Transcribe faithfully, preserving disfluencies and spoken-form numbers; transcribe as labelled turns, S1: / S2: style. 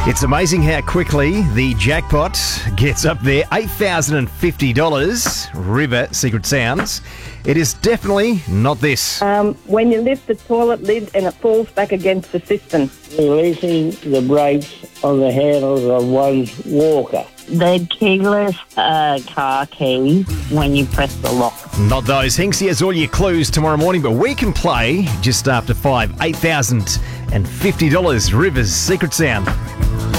S1: It's amazing how quickly the jackpot gets up there. eight thousand fifty dollars. River, Secret Sounds. It is definitely not this.
S2: Um, when you lift the toilet lid and it falls back against the cistern.
S3: Releasing the brakes on the handles of one's walker.
S4: The keyless uh, car key when you press the lock.
S1: Not those. Hinksy has all your clues tomorrow morning, but we can play just after five. eight thousand fifty dollars. River's Secret Sound.